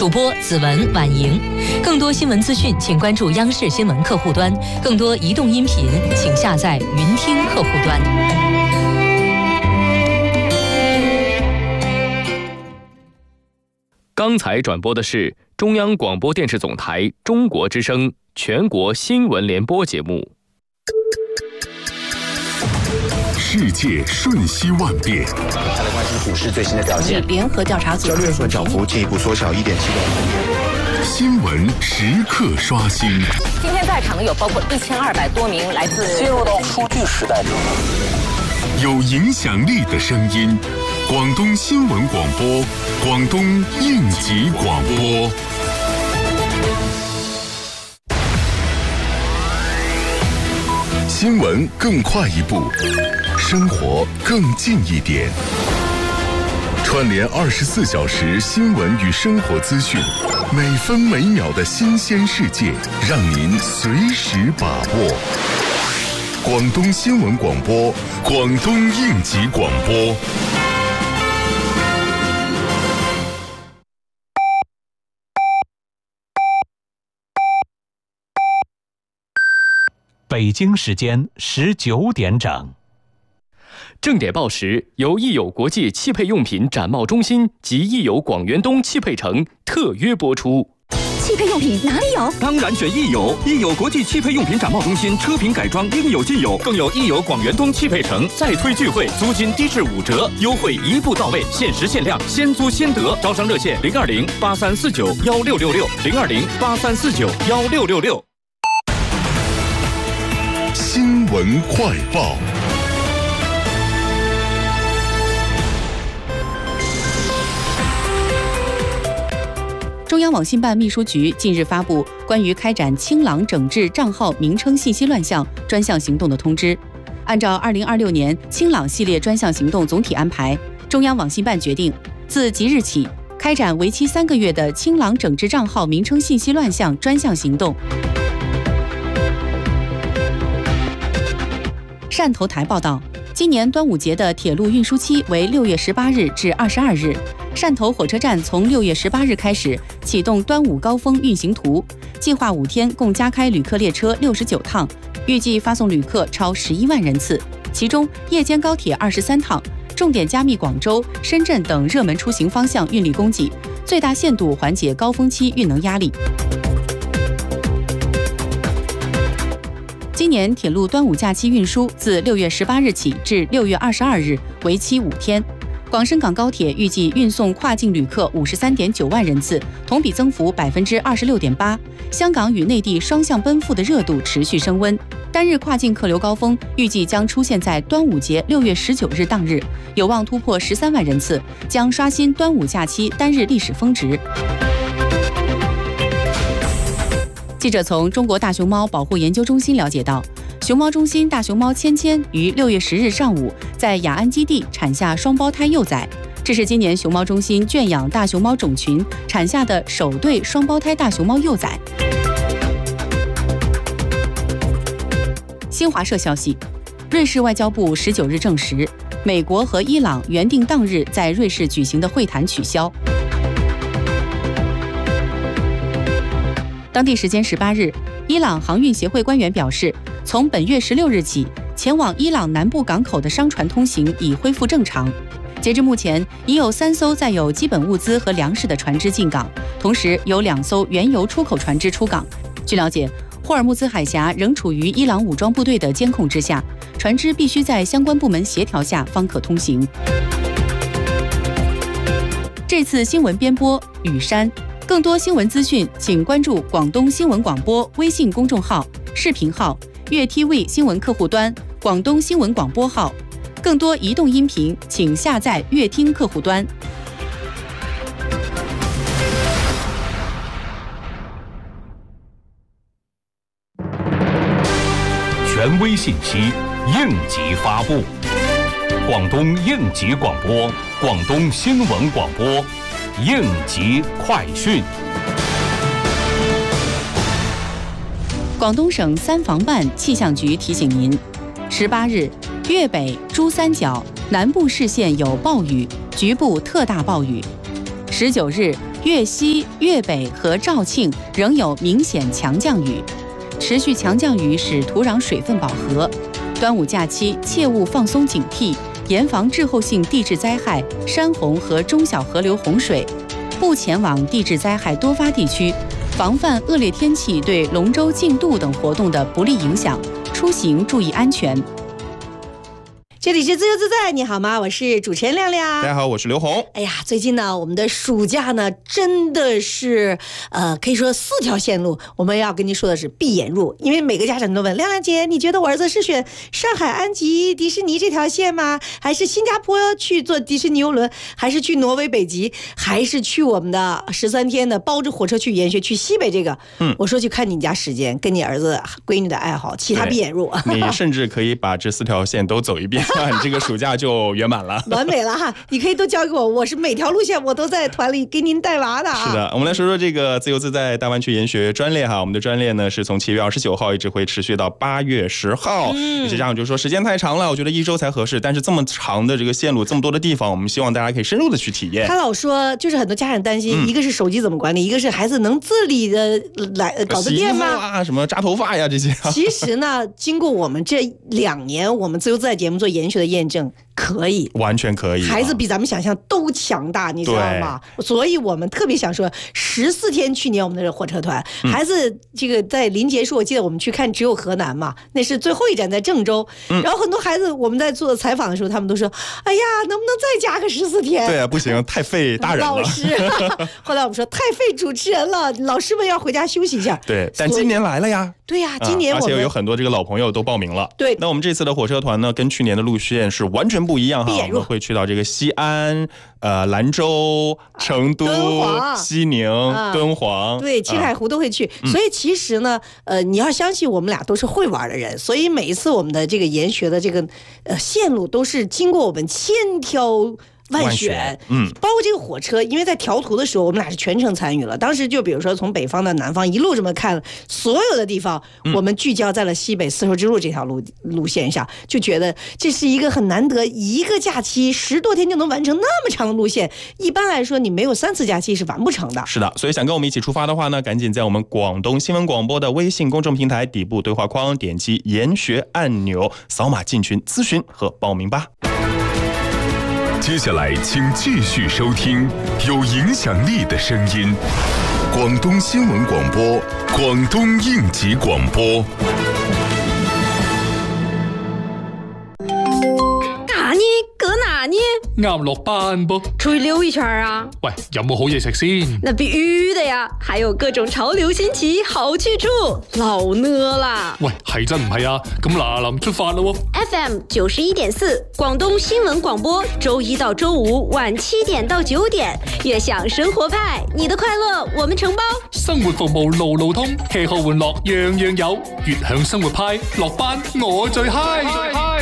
主播子文、婉莹。更多新闻资讯，请关注央视新闻客户端；更多移动音频，请下载云听客户端。 刚才转播的是中央广播电视总台中国之声全国新闻联播节目。 世界瞬息万变， 来关心股市最新的表现。 联合调查组交易日涨幅进一步缩小1.7%。 新闻时刻刷新。 今天在场的有包括1200多名来自进入到数据时代之后， 有影响力的声音，广东新闻广播，广东应急广播。新闻更快一步，生活更近一点。串联24小时新闻与生活资讯，每分每秒的新鲜世界，让您随时把握。广东新闻广播，广东应急广播。 北京时间19点整。 正点报时由益友国际汽配用品展贸中心及益友广源东汽配城特约播出。 汽配用品哪里有？ 当然选益友，益友国际汽配用品展贸中心，车品改装应有尽有，更有益友广源东汽配城再推聚会，租金低至5折，优惠一步到位，限时限量，先租先得。招商热线020-8349-1666，020-8349-1666。 新闻快报。 中央网信办秘书局近日发布关于开展清朗整治账号名称信息乱象专项行动的通知。按照2026年清朗系列专项行动总体安排，中央网信办决定自即日起开展为期3个月的清朗整治账号名称信息乱象专项行动。汕头台报道，今年端午节的铁路运输期为6月18日至22日。汕头火车站从6月18日开始启动端午高峰运行图，计划5天共加开旅客列车69趟，预计发送旅客超11万人次，其中夜间高铁23趟，重点加密广州、深圳等热门出行方向运力供给，最大限度缓解高峰期运能压力。今年铁路端午假期运输自6月18日起至6月22日，为期5天。广深港高铁预计运送跨境旅客53.9万人次，同比增幅26.8%。香港与内地双向奔赴的热度持续升温，单日跨境客流高峰预计将出现在端午节6月19日当日，有望突破13万人次，将刷新端午假期单日历史峰值。记者从中国大熊猫保护研究中心了解到，熊猫中心大熊猫芊芊于6月10日上午在雅安基地产下双胞胎幼崽，这是今年熊猫中心圈养大熊猫种群产下的首对双胞胎大熊猫幼崽。新华社消息，瑞士外交部19日证实，美国和伊朗原定当日在瑞士举行的会谈取消。当地时间18日，伊朗航运协会官员表示，从本月16日起，前往伊朗南部港口的商船通行已恢复正常。截至目前，已有3艘载有基本物资和粮食的船只进港，同时有2艘原油出口船只出港。据了解，霍尔木兹海峡仍处于伊朗武装部队的监控之下，船只必须在相关部门协调下方可通行。这次新闻编播雨山。更多新闻资讯，请关注广东新闻广播微信公众号、视频号、粤 TV 新闻客户端、广东新闻广播号。更多移动音频，请下载粤听客户端。 权威信息，应急发布。广东应急广播，广东新闻广播。应急快讯。 广东省3防办气象局提醒您：18日，粤北、珠三角南部市县有暴雨，局部特大暴雨；19日， 粤西、粤北和肇庆仍有明显强降雨，持续强降雨使土壤水分饱和。端午假期切勿放松警惕，严防滞后性地质灾害、山洪和中小河流洪水，不前往地质灾害多发地区，防范恶劣天气对龙舟竞渡等活动的不利影响，出行注意安全。 这里是自由自在，你好吗？我是主持人亮亮。 大家好，我是刘红。 哎呀，最近呢，我们的暑假呢，真的是可以说4条线路，我们要跟您说的是闭眼入，因为每个家长都问亮亮姐，你觉得我儿子是选上海安吉迪士尼这条线吗？还是新加坡去坐迪士尼游轮，还是去挪威北极，还是去我们的13天的包着火车去研学去西北这个？我说去看你家时间，跟你儿子闺女的爱好，其他闭眼入。 你甚至可以把这4条线都走一遍。你这个暑假就圆满了， 完美了哈！你可以都交给我，我是每条路线我都在团里给您带娃的啊。 是的，我们来说说这个自由自在大湾区研学专列哈。我们的专列呢是从7月29号一直会持续到8月10号。有些家长就说时间太长了，我觉得1周才合适。但是这么长的这个线路，这么多的地方，我们希望大家可以深入的去体验。 他老说，就是很多家长担心，一个是手机怎么管理，一个是孩子能自理的来搞得定吗？ 啊，什么扎头发呀这些。 其实呢，经过我们这2年，我们自由自在节目做研学的验证。可以， 完全可以， 孩子比咱们想象都强大，你知道吗？所以我们特别想说14天，去年我们的火车团，孩子这个在临结束，我记得我们去看只有河南嘛，那是最后一站在郑州，然后很多孩子我们在做采访的时候，他们都说，哎呀，能不能再加个14天？ 对啊，不行，太费大人了。 老师，后来我们说太费主持人了，老师们要回家休息一下。 对，但今年来了呀。 对呀，今年而且有很多这个老朋友都报名了。 对， 那我们这次的火车团呢，跟去年的路线是完全不一样哈。我们会去到这个西安、兰州、成都、西宁、敦煌， 对，青海湖都会去。所以其实呢，你要相信我们俩都是会玩的人，所以每一次我们的这个研学的这个线路都是经过我们千挑万选，包括这个火车，因为在调图的时候，我们俩是全程参与了。当时就比如说从北方到南方一路这么看，所有的地方，我们聚焦在了西北丝绸之路这条路线上，就觉得这是一个很难得，一个假期10多天就能完成那么长的路线。一般来说，你没有3次假期是完不成的。 是的，所以想跟我们一起出发的话呢，赶紧在我们广东新闻广播的微信公众平台底部对话框点击研学按钮，扫码进群咨询和报名吧。 接下来请继续收听有影响力的声音，广东新闻广播，广东应急广播。 哪呢？搁哪呢？ 啱落班噃， 出去溜一圈啊！ 喂，有冇好嘢食先？ 那必须的呀，還有各種潮流新奇好去處，老呢啦！ 喂，係真唔係啊？咁嗱臨出發咯 ！FM 91.4，廣東新聞廣播，周一到周五晚7點到9點，悅享生活派，你的快樂我們承包。 生活服務路路通，吃喝玩樂樣樣有，悅享生活派，落班我最嗨。